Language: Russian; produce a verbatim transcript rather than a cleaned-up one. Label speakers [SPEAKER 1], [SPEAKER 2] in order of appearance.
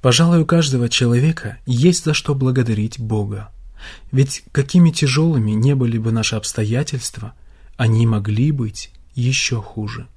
[SPEAKER 1] Пожалуй, у каждого человека есть за что благодарить Бога. Ведь какими тяжелыми не были бы наши обстоятельства, они могли быть еще хуже.